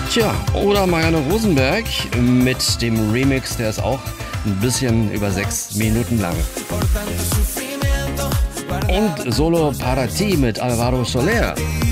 Tja, oder Marianne Rosenberg mit dem Remix, der ist auch ein bisschen über 6 Minuten lang. Und Solo para ti mit Alvaro Soler.